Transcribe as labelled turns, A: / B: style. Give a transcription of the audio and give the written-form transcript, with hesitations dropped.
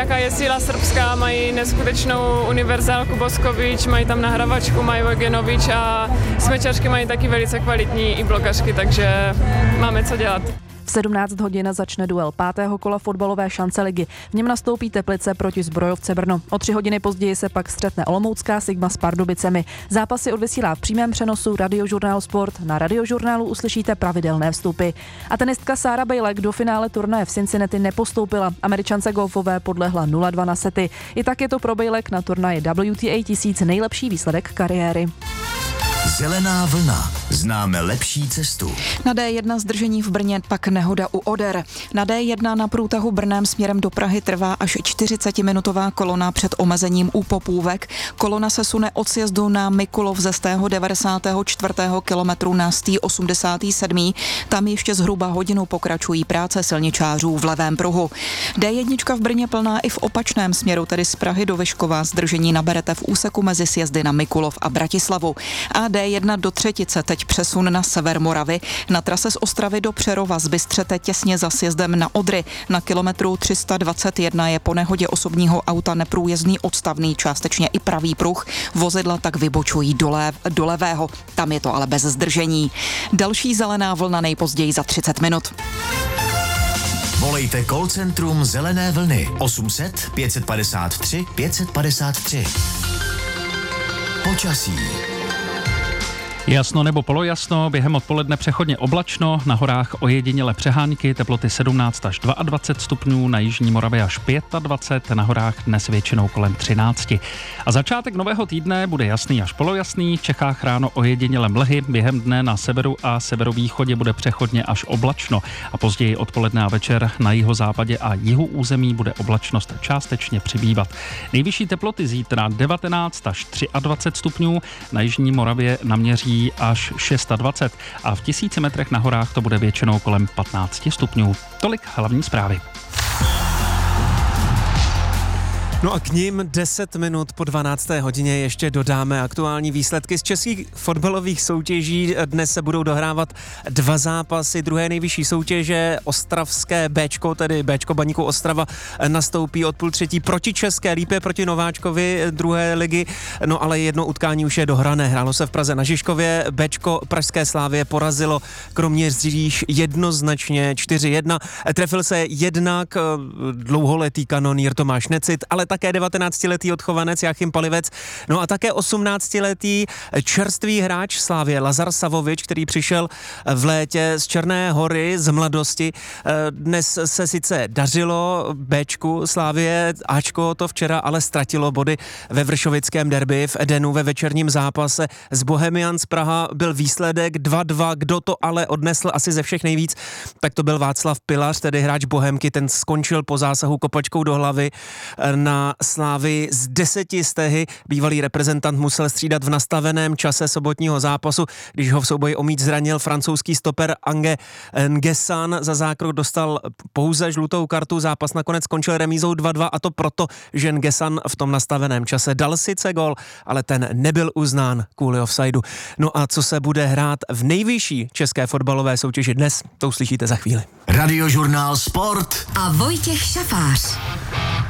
A: jaká je síla srbská, mají neskutečnou univerzálku Boskovič, mají tam nahravačku, mají Vojgenovič a smečařky mají taky velice kvalitní i blokařky, takže máme co dělat.
B: V 17 hodin začne duel 5. kola fotbalové šance ligy. V něm nastoupí Teplice proti Zbrojovce Brno. O 3 hodiny později se pak střetne olomoucká Sigma s Pardubicemi. Zápasy odvysílá v přímém přenosu Radiožurnál Sport. Na Radiožurnálu uslyšíte pravidelné vstupy. A tenistka Sarah Bejlek do finále turnaje v Cincinnati nepostoupila. Američance golfové podlehla 0-2 na sety. I tak je to pro Bejlek na turnaji WTA 1000 nejlepší výsledek kariéry.
C: Zelená vlna. Známe lepší cestu.
D: Na D1 zdržení v Brně, pak nehoda u Oder. Na D1 na průtahu Brnem směrem do Prahy trvá až 40-minutová kolona před omezením u Popůvek. Kolona se sune od sjezdu na Mikulov ze 94. kilometru na 87. Tam ještě zhruba hodinu pokračují práce silničářů v levém pruhu. D1 v Brně plná i v opačném směru, tedy z Prahy do Vyškova. Zdržení naberete v úseku mezi sjezdy na Mikulov a Bratislavu. A D1 do Třetice teď přesun na sever Moravy. Na trase z Ostravy do Přerova zbystřete těsně za sjezdem na Odry. Na kilometru 321 je po nehodě osobního auta neprůjezdný odstavný, částečně i pravý pruh. Vozidla tak vybočují do levého. Tam je to ale bez zdržení. Další zelená vlna nejpozději za 30 minut.
C: Volejte call centrum Zelené vlny 800 553 553. Počasí.
E: Jasno nebo polojasno, během odpoledne přechodně oblačno, na horách ojediněle přehánky, teploty 17 až 22 stupňů, na jižní Moravě až 25, na horách dnes většinou kolem 13. A začátek nového týdne bude jasný až polojasný, v Čechách ráno ojediněle mlhy, během dne na severu a severovýchodě bude přechodně až oblačno a později odpoledne a večer na jihozápadě a jihu území bude oblačnost částečně přibývat. Nejvyšší teploty zítra 19 až 23 stupňů, na jižní Moravě naměří až 26 a v 1000 metrech na horách to bude většinou kolem 15 stupňů. Tolik hlavní zprávy.
F: No a k nim 10 minut po 12. hodině ještě dodáme aktuální výsledky z českých fotbalových soutěží. Dnes se budou dohrávat 2 zápasy druhé nejvyšší soutěže. Ostravské Bčko, tedy Bčko Baníku Ostrava, nastoupí od 2:30 proti České Lípě, proti nováčkovi druhé ligy. No ale jedno utkání už je dohrané. Hrálo se v Praze na Žižkově. Bčko Pražské Slávě porazilo Kroměříž jednoznačně 4-1. Trefil se jednak dlouholetý kanonýr Tomáš Necit, ale také 19letý odchovanec Jáchym Palivec, no a také 18letý čerstvý hráč Slávie Lazar Savovič, který přišel v létě z Černé Hory z mladosti. Dnes se sice dařilo Bčku Slávie, Ačko to včera ale ztratilo body ve vršovickém derby v Edenu ve večerním zápase z Bohemians Praha byl výsledek 2-2, kdo to ale odnesl asi ze všech nejvíc, tak to byl Václav Pilař, tedy hráč Bohemky, ten skončil po zásahu kopačkou do hlavy na Slávii z 10 stehy. Bývalý reprezentant musel střídat v nastaveném čase sobotního zápasu, když ho v souboji o míč zranil francouzský stoper Ange N'Guessan. Za zákrok dostal pouze žlutou kartu. Zápas nakonec skončil remízou 2-2 a to proto, že N'Guessan v tom nastaveném čase dal sice gol, ale ten nebyl uznán kvůli offsideu. No a co se bude hrát v nejvyšší české fotbalové soutěži dnes, to uslyšíte za chvíli.
C: Radiožurnál Sport
G: a Vojtěch Šafář.